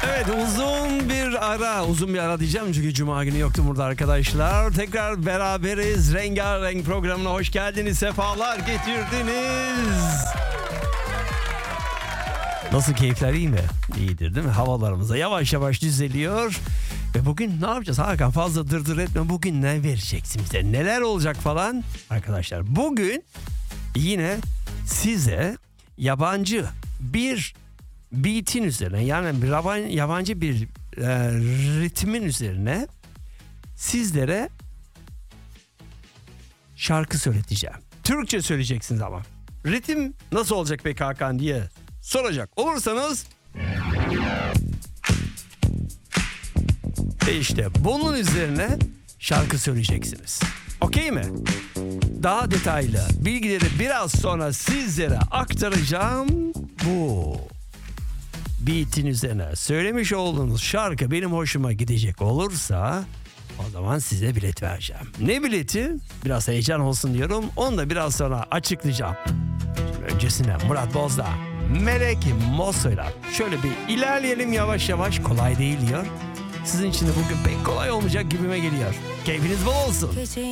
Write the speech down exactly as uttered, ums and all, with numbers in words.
Evet, uzun bir ara, uzun bir ara diyeceğim çünkü Cuma günü yoktu burada arkadaşlar. Tekrar beraberiz. Rengarenk programına hoş geldiniz, sefalar getirdiniz. Nasıl, keyifler iyi mi? İyidir değil mi? Havalarımız da yavaş yavaş düzeliyor. Ve bugün ne yapacağız Hakan? Fazla dırdır etme. Bugün ne vereceksin bize? Neler olacak falan? Arkadaşlar bugün yine size yabancı bir beat'in üzerine, yani bir yabancı bir e, ritmin üzerine sizlere şarkı söyleteceğim. Türkçe söyleyeceksiniz ama. Ritim nasıl olacak peki Hakan diye soracak olursanız işte bunun üzerine şarkı söyleyeceksiniz. Okey mi? Daha detaylı bilgileri biraz sonra sizlere aktaracağım. Bu beat'in üzerine söylemiş olduğunuz şarkı benim hoşuma gidecek olursa o zaman size bilet vereceğim. Ne bileti? Biraz heyecan olsun diyorum. Onu da biraz sonra açıklayacağım. Şimdi öncesine Murat Bozdağ, Melek Mosso'yla şöyle bir ilerleyelim yavaş yavaş. Kolay değil diyor. Sizin için de bugün pek kolay olmayacak gibime geliyor. Keyfiniz bol olsun.